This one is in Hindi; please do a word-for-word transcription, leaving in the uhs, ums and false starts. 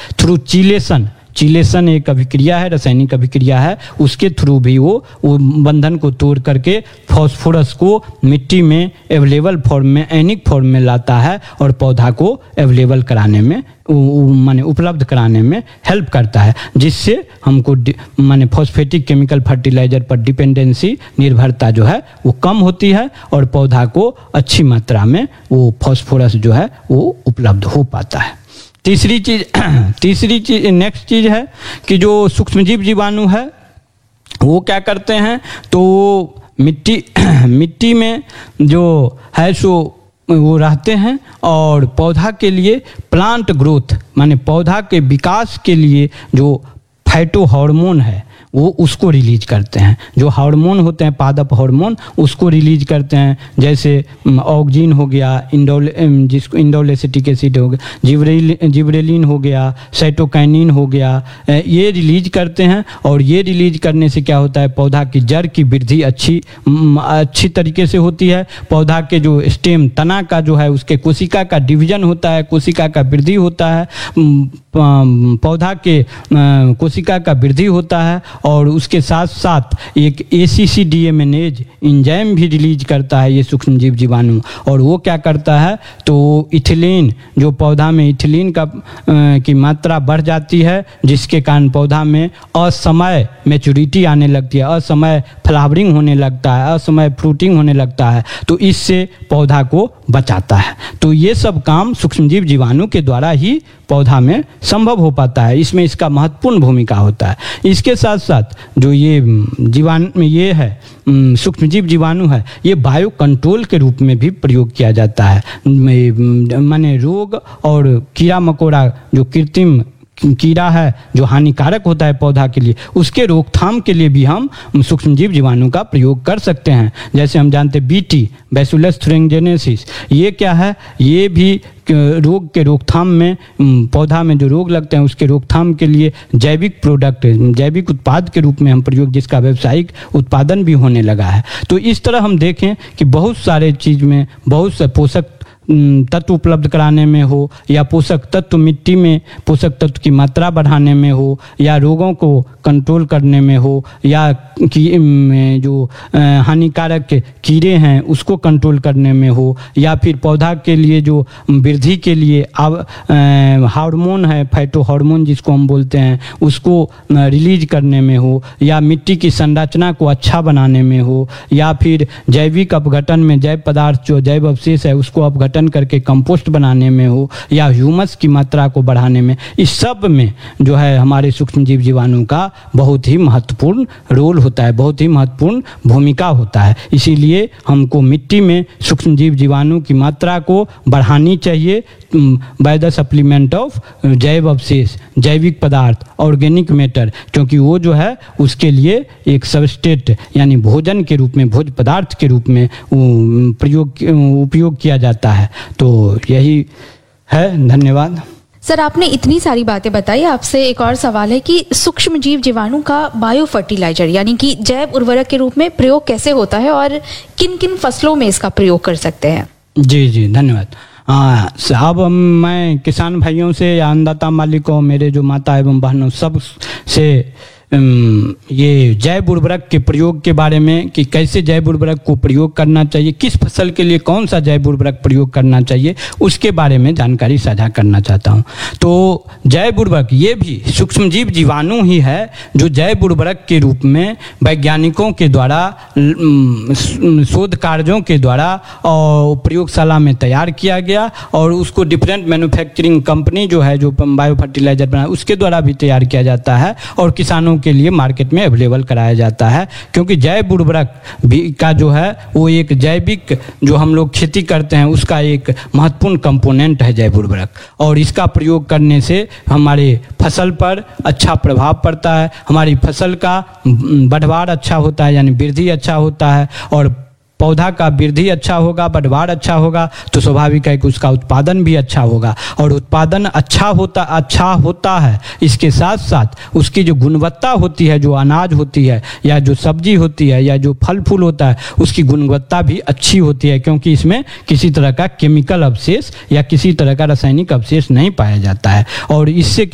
थ्रू चिलेशन, चिलेशन एक अभिक्रिया है, रासायनिक अभिक्रिया है, उसके थ्रू भी वो वो बंधन को तोड़ करके फास्फोरस को मिट्टी में अवेलेबल फॉर्म में, एनिक फॉर्म में लाता है और पौधा को अवेलेबल कराने में, माने उपलब्ध कराने में हेल्प करता है, जिससे हमको माने फॉस्फेटिक केमिकल फर्टिलाइजर पर डिपेंडेंसी, निर्भरता जो है वो कम होती है और पौधा को अच्छी मात्रा में वो फास्फोरस जो है वो उपलब्ध हो पाता है। तीसरी चीज तीसरी चीज नेक्स्ट चीज है कि जो सूक्ष्मजीव जीवाणु है वो क्या करते हैं, तो मिट्टी मिट्टी में जो है सो वो रहते हैं और पौधा के लिए प्लांट ग्रोथ माने पौधा के विकास के लिए जो फाइटो हार्मोन है वो उसको रिलीज करते हैं। जो हार्मोन होते हैं पादप हार्मोन उसको रिलीज करते हैं, जैसे ऑक्जिन हो गया, इंडोल जिसको इंडोल एसिटिक एसिड हो गया, जिब्रेल जिब्रेलिन हो गया, साइटोकाइनिन हो गया, ये रिलीज करते हैं। और ये रिलीज करने से क्या होता है, पौधा की जड़ की वृद्धि अच्छी अच्छी तरीके से होती है। पौधा के जो स्टेम तना का जो है उसके कोशिका का डिवीजन होता है, कोशिका का वृद्धि होता है, पौधा के कोशिका का वृद्धि होता है और उसके साथ साथ एक ए सी सी डी एमिनेज एंजाइम भी रिलीज करता है ये सूक्ष्मजीव जीवाणु। और वो क्या करता है, तो इथिलीन, जो पौधा में इथिलीन का आ, की मात्रा बढ़ जाती है, जिसके कारण पौधा में असमय मैच्योरिटी आने लगती है, असमय फ्लावरिंग होने लगता है, असमय फ्रूटिंग होने लगता है, तो इससे पौधा को बचाता है। तो ये सब काम सूक्ष्मजीव जीवाणु के द्वारा ही पौधा में संभव हो पाता है, इसमें इसका महत्वपूर्ण भूमिका होता है। इसके साथ साथ जो ये जीवाणु ये है सूक्ष्मजीव जीवाणु है, ये बायो कंट्रोल के रूप में भी प्रयोग किया जाता है। माने रोग और कीड़ा मकोड़ा जो कृत्रिम कीड़ा है जो हानिकारक होता है पौधा के लिए, उसके रोकथाम के लिए भी हम सूक्ष्मजीव जीवाणु का प्रयोग कर सकते हैं। जैसे हम जानते हैं बीटी, बैसिलस थुरिंजिनेसिस, ये क्या है, ये भी रोग के रोकथाम में, पौधा में जो रोग लगते हैं उसके रोकथाम के लिए जैविक प्रोडक्ट, जैविक उत्पाद के रूप में हम प्रयोग, जिसका व्यावसायिक उत्पादन भी होने लगा है। तो इस तरह हम देखें कि बहुत सारे चीज़ में, बहुत से पोषक तत्व उपलब्ध कराने में हो, या पोषक तत्व मिट्टी में पोषक तत्व की मात्रा बढ़ाने में हो, या रोगों को कंट्रोल करने में हो, या कि जो हानिकारक कीड़े हैं उसको कंट्रोल करने में हो, या फिर पौधा के लिए जो वृद्धि के लिए हार्मोन है, फाइटो हार्मोन जिसको हम बोलते हैं, उसको रिलीज करने में हो, या मिट्टी की संरचना को अच्छा बनाने में हो, या फिर जैविक अपघटन में जैव पदार्थ जो जैव अवशेष है उसको अपघटन करके कंपोस्ट बनाने में हो, या ह्यूमस की मात्रा को बढ़ाने में, इस सब में जो है हमारे सूक्ष्मजीव जीवाणु का बहुत ही महत्वपूर्ण रोल होता है, बहुत ही महत्वपूर्ण भूमिका होता है। इसीलिए हमको मिट्टी में सूक्ष्मजीव जीवाणु की मात्रा को बढ़ानी चाहिए बाय द सप्लीमेंट ऑफ जैव अवशेष, जैविक पदार्थ, ऑर्गेनिक मैटर, क्योंकि वो जो है उसके लिए एक सबस्ट्रेट यानी भोजन के रूप में, भोज्य पदार्थ के रूप में प्रयोग उपयोग किया जाता है। तो यही है, धन्यवाद। सर, आपने इतनी सारी बातें बताई, आपसे एक और सवाल है कि सूक्ष्मजीव जीवाणु का बायो फर्टिलाइजर यानी कि जैव उर्वरक के रूप में प्रयोग कैसे होता है और किन किन फसलों में इसका प्रयोग कर सकते हैं? जी जी धन्यवाद। हाँ, अब मैं किसान भाइयों से या अन्नदाता मालिकों, मेरे जो माता एवं बहनों, सब से ये जैव उर्वरक के प्रयोग के बारे में, कि कैसे जैव उर्वरक को प्रयोग करना चाहिए, किस फसल के लिए कौन सा जैव उर्वरक प्रयोग करना चाहिए, उसके बारे में जानकारी साझा करना चाहता हूँ। तो जैव उर्वरक ये भी सूक्ष्मजीव जीवाणु ही है जो जैव उर्वरक के रूप में वैज्ञानिकों के द्वारा, शोध कार्यों के द्वारा और प्रयोगशाला में तैयार किया गया, और उसको डिफरेंट मैन्युफैक्चरिंग कंपनी जो है जो बायो फर्टिलाइजर बना उसके द्वारा भी तैयार किया जाता है और किसानों के लिए मार्केट में अवेलेबल कराया जाता है। क्योंकि जैव उर्वरक भी का जो है वो एक जैविक, जो हम लोग खेती करते हैं उसका एक महत्वपूर्ण कंपोनेंट है जैव उर्वरक, और इसका प्रयोग करने से हमारे फसल पर अच्छा प्रभाव पड़ता है, हमारी फसल का बढ़वार अच्छा होता है, यानी वृद्धि अच्छा होता है, और पौधा का वृद्धि अच्छा होगा, बढ़वार अच्छा होगा, तो स्वाभाविक है कि उसका उत्पादन भी अच्छा होगा, और उत्पादन अच्छा होता अच्छा होता है इसके साथ साथ उसकी जो गुणवत्ता होती है, जो अनाज होती है या जो सब्जी होती है या जो फल फूल होता है, उसकी गुणवत्ता भी अच्छी होती है, क्योंकि इसमें किसी तरह का केमिकल अवशेष या किसी तरह का रासायनिक अवशेष नहीं पाया जाता है। और इससे